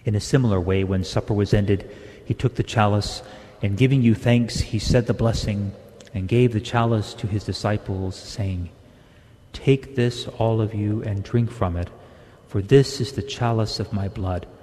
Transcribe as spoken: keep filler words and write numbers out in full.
In a similar way, when supper was ended, he took the chalice, and giving you thanks, he said the blessing, and gave the chalice to his disciples, saying, "Take this, all of you, and drink from it, for this is the chalice of my blood,